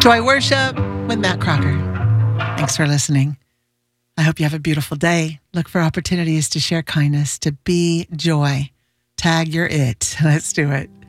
Joy Worship with Matt Crocker. Thanks for listening. I hope you have a beautiful day. Look for opportunities to share kindness, to be joy. Tag your it. Let's do it.